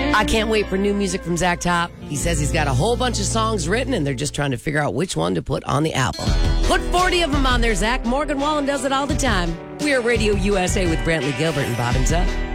I can't wait for new music from Zach Top. He says he's got a whole bunch of songs written, and they're just trying to figure out which one to put on the album. Put 40 of them on there, Zach. Morgan Wallen does it all the time. We are Radio USA with Brantley Gilbert and Bottoms Up.